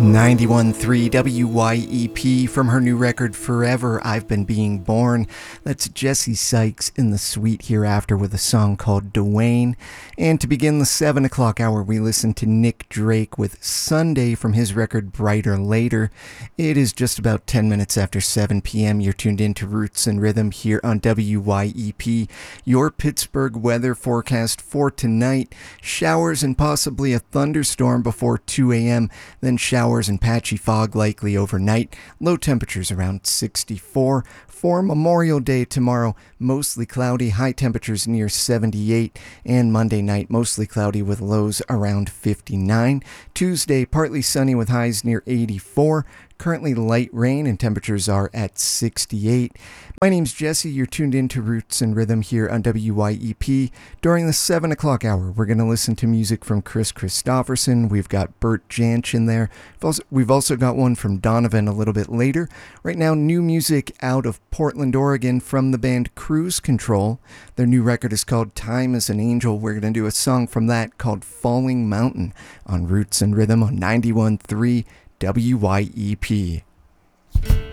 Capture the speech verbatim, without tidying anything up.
ninety-one point three W Y E P from her new record Forever I've Been Being Born. That's Jesse Sykes in the Sweet Hereafter with a song called Dwayne. And to begin the seven o'clock hour, we listen to Nick Drake with Sunday from his record Brighter Later. It is just about ten minutes after seven p.m. You're tuned in to Roots and Rhythm here on W Y E P. Your Pittsburgh weather forecast for tonight: showers and possibly a thunderstorm before two a.m., then showers and patchy fog likely overnight. Low temperatures around sixty-four. For Memorial Day tomorrow, mostly cloudy, high temperatures near seventy-eight, and Monday night mostly cloudy with lows around fifty-nine. Tuesday, partly sunny with highs near eighty-four. Currently light rain and temperatures are at sixty-eight. My name's Jesse. You're tuned in to Roots and Rhythm here on W Y E P. During the seven o'clock hour, we're going to listen to music from Chris Christopherson. We've got Bert Jansch in there. We've also, we've also got one from Donovan a little bit later. Right now, new music out of Portland, Oregon from the band Cruise Control. Their new record is called Time as an Angel. We're going to do a song from that called Falling Mountain on Roots and Rhythm on ninety-one point three W Y E P.